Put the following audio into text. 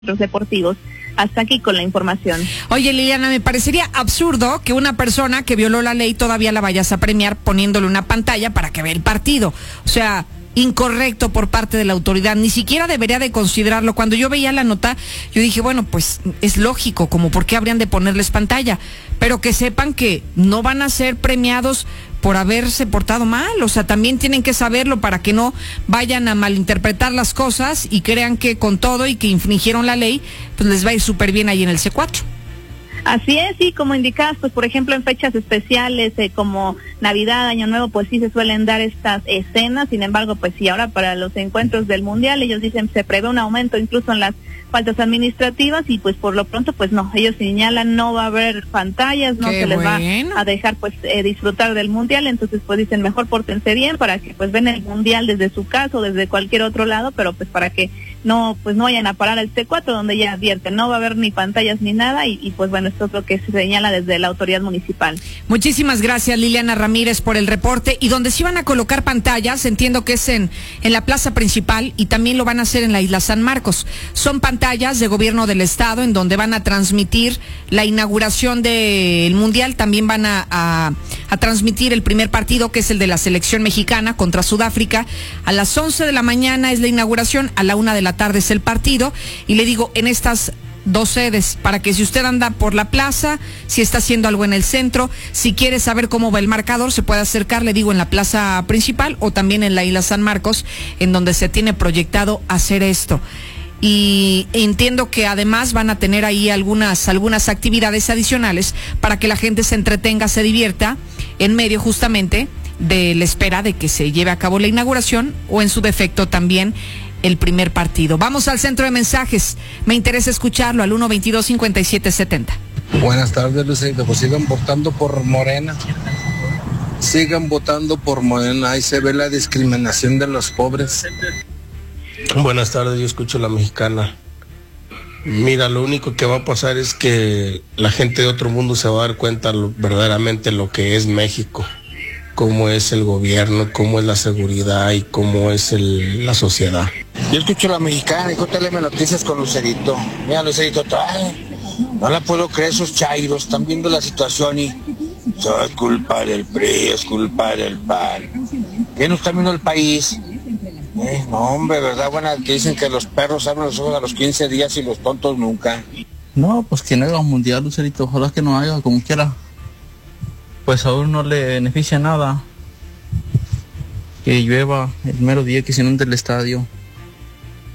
deportivos. Hasta aquí con la información. Oye, Liliana, me parecería absurdo que una persona que violó la ley todavía la vayas a premiar poniéndole una pantalla para que vea el partido. O sea, incorrecto por parte de la autoridad, ni siquiera debería de considerarlo. Cuando yo veía la nota, yo dije, bueno, pues es lógico, como por qué habrían de ponerles pantalla, pero que sepan que no van a ser premiados por haberse portado mal. O sea, también tienen que saberlo para que no vayan a malinterpretar las cosas y crean que con todo y que infringieron la ley, pues les va a ir súper bien ahí en el C4. Así es, y como indicas, pues por ejemplo en fechas especiales como Navidad, Año Nuevo, pues sí se suelen dar estas escenas. Sin embargo, pues sí, ahora para los encuentros del Mundial, ellos dicen se prevé un aumento incluso en las faltas administrativas y pues por lo pronto pues no, ellos señalan no va a haber pantallas, no se les va a dejar pues disfrutar del Mundial. Entonces pues dicen mejor pórtense bien para que pues ven el Mundial desde su casa o desde cualquier otro lado, pero pues para que no vayan a parar al C4 donde ya advierten, no va a haber ni pantallas ni nada y pues bueno, esto es lo que se señala desde la autoridad municipal. Muchísimas gracias, Liliana Ramírez, por el reporte. Y donde sí van a colocar pantallas, entiendo que es en la plaza principal y también lo van a hacer en la isla San Marcos. Son pantallas de gobierno del estado en donde van a transmitir la inauguración del Mundial, también van a transmitir el primer partido, que es el de la selección mexicana contra Sudáfrica. A las 11 de la mañana es la inauguración, a la 1 de la tarde es el partido, y le digo, en estas dos sedes, para que si usted anda por la plaza, si está haciendo algo en el centro, si quiere saber cómo va el marcador, se puede acercar, le digo, en la plaza principal o también en la isla San Marcos, en donde se tiene proyectado hacer esto. Y entiendo que además van a tener ahí algunas actividades adicionales para que la gente se entretenga, se divierta en medio justamente de la espera de que se lleve a cabo la inauguración o en su defecto también el primer partido. Vamos al centro de mensajes. Me interesa escucharlo al 122-5770. Buenas tardes, Lucerito. Pues sigan votando por Morena. Sigan votando por Morena. Ahí se ve la discriminación de los pobres. Buenas tardes, yo escucho La Mexicana. Mira, lo único que va a pasar es que la gente de otro mundo se va a dar cuenta verdaderamente lo que es México, cómo es el gobierno, cómo es la seguridad y cómo es la sociedad. Yo escucho La Mexicana y cuéntale noticias con Lucerito. Mira, Lucerito, no la puedo creer, esos chairos están viendo la situación y es culpa del PRI, es culpa del PAN. ¿Qué no está viendo el país? No, hombre, ¿verdad? Bueno, que dicen que los perros abren los ojos a los 15 días y los tontos nunca. No, pues que no haga un mundial, Lucerito, ojalá que no haga como quiera. Pues a uno no le beneficia nada que llueva el mero día que se inunde el estadio.